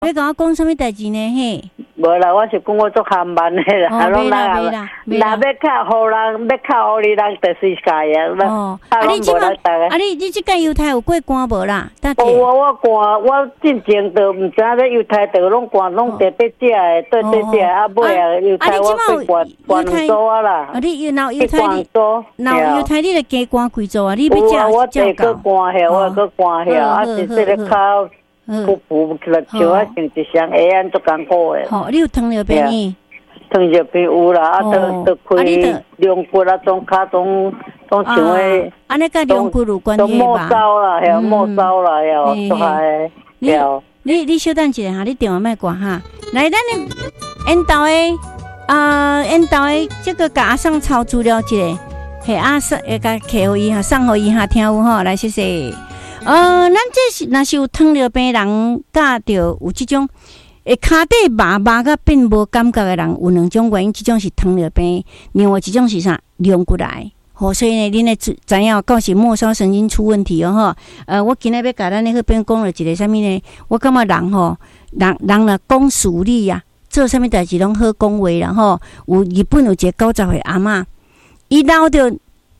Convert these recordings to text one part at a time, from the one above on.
你甲我讲什么代志呢？嘿， 无啦，我是讲我做看班的啦， 没啦， 若要靠互人，要靠互你人，就是家呀。 哦，你即马，你即间犹太有过关无啦？ 我关，我进前都毋知影犹太都拢关，拢特别食的，对食啊尾啊犹太我去关州啊啦。 你犹太你咧加关几座啊？你要食我第个关遐，我个关遐，啊是这个靠。补了就啊，像一双鞋安做艰苦的。 好，你有糖尿病呢？ 糖尿病有啦，啊，都开两骨啊，种骹种像诶， 安尼甲两骨有关系吧？ 都末梢啦，遐末梢啦，遐都还了。 你稍等一下哈，你电话莫挂哈。来，咱的引导的这个甲阿桑抄资料一下，嘿阿桑会甲客户伊哈送互伊哈听有吼，来谢谢。咱这是若是有糖尿病人，甲着有即种会骹底麻甲变无感觉的人，有两种原因，即种是糖尿病，另外一种是啥？两骨癌。好，所以呢，恁咧知影到是末梢神经出问题哦吼。我今日要甲咱咧迄边讲了一个啥物呢？我感觉人吼，人若讲事理啊，做啥物代志拢好讲话啦吼。有日本有一个90岁阿嬷，伊留着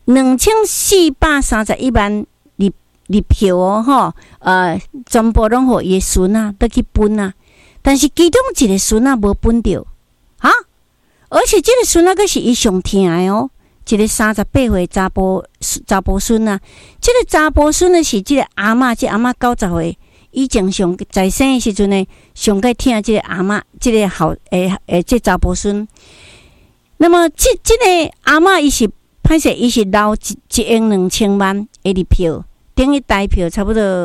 2431万。入票哦，吼，全部拢互伊诶孙啊，得去分啊。但是其中一个孙啊无分着，哈，而且这个孙啊，佫是伊上疼诶哦。一个38岁查甫孙啊，这个查甫孙呢是这个阿嬷，这阿嬷90岁，以前上在生诶时阵呢，上个疼这个阿嬷，这个好这查甫孙。那么这个阿嬷伊是歹势，伊是留12000万诶入票。等于代票差不多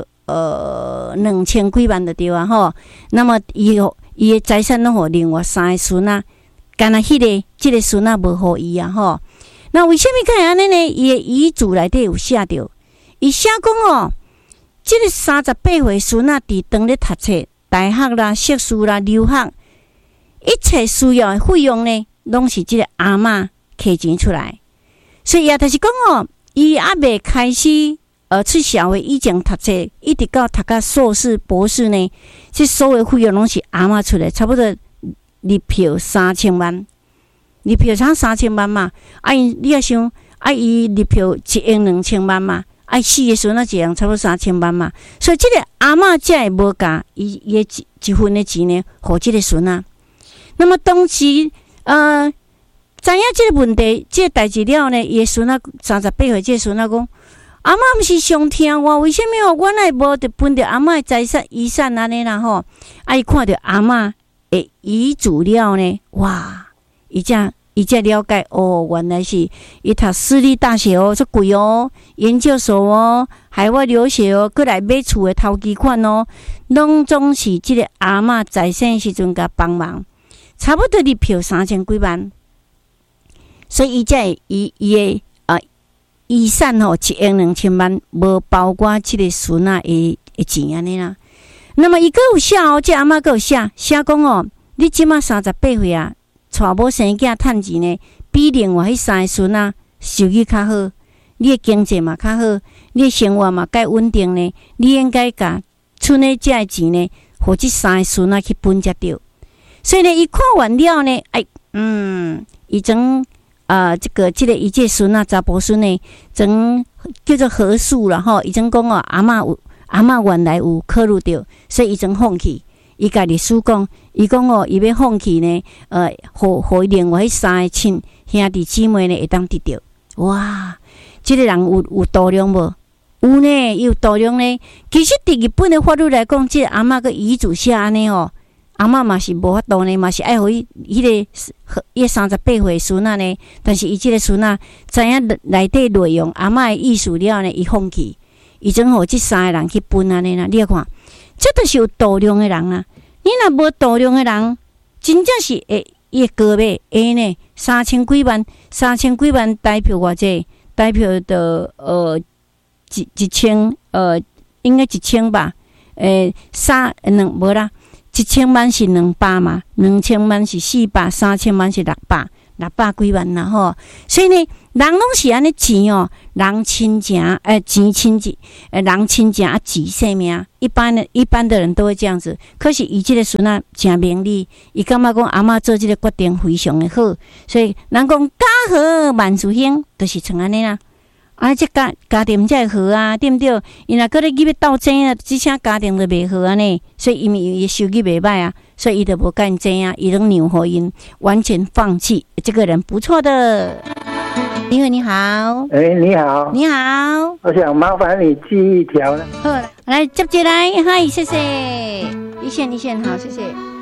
2000几万就对啊吼。那么伊诶财产拢互另外3个孙啊，干那这个孙啊无互伊啊吼。那为什么可以安尼呢？伊诶遗嘱内底有写着，伊写讲哦，这个38岁孙啊，伫当咧读册，大学啦、硕士啦、留学，一切需要诶费用呢，拢是这个阿嬷摕钱出来。所以也就是讲哦，伊还未开始。出社会以前读册，一直到读到硕士、博士呢，这所有费用拢是阿嬷出来，差不多入票3000万，入票差3000万嘛。你也想，伊入票12000万嘛，4个孙啊一样差不多3000万嘛。所以这个阿嬷才会无甲伊一分的钱呢，互这个孙啊。那么当时知影这个问题，这个代志了呢，伊个孙啊38岁，这个孙啊讲。阿嬷毋是上疼我，为什么我来无得分着阿嬷财产遗产安尼啦吼？伊看着阿嬷的遗嘱了呢，哇！伊才了解哦，原来是伊读私立大学哦，足贵哦，研究所哦，海外留学哦，过来买厝的头期款哦，拢总是即个阿嬷在生时阵甲帮忙，差不多入票3000几万，所以伊才会伊的。遗产吼12000万，无包括这个孙啊的钱安尼啦。那么伊个有写哦，这阿嬷个有写讲哦，你即马38岁啊，娶某生囝趁钱呢，比另外迄3个孙啊收入较好，你的经济嘛较好，你的生活嘛该稳定呢，你应该甲剩的这钱呢，互这3个孙啊去分才对。所以呢，伊看完了呢，伊种。这个伊这孙啊，查甫孙呢，种叫做合数啦吼。伊种讲哦，阿嬷原来有考虑到，所以伊种放弃。伊甲律师讲，伊讲哦，伊要放弃呢，互另外迄3个兄弟姊妹呢会当得到。哇，这个人有度量无？有呢，有度量呢。其实伫日本的法律来讲，这个阿嬷个遗嘱写安尼哦。阿嬷嘛是无法度呢，嘛是爱互伊迄个38岁孙仔呢，但是伊即个孙仔知影内底内容，阿嬷的意思了呢，伊放弃，伊总互即3个人去分安尼啦。你看，这都是有度量的人啊。你若无度量的人，真正是伊个买呢，3000几万代表偌济，代表的1000应该1000吧，无啦。1000万是200嘛，2000万是400，3000万是600几万啦吼。所以呢， 人拢是安尼钱哦，人亲情，钱亲情，人亲情啊，钱性命。一般的人都会这样子。可是伊这个孙仔真明理，伊感觉讲阿嬷做这个决定非常的好，所以人讲家和万事兴，就是像安尼啦。啊，这家庭才会好啊，对不对？伊若搁咧入去斗争啊，只请家庭就袂好安尼。所以因为伊收入袂歹啊，所以伊就无甲因争啊，伊拢让互因完全放弃。这个人不错的。林伟你好， 你好， 你好， 我想麻烦你记一条呢。 好，来接起来，嗨，谢谢，一线，好，谢谢。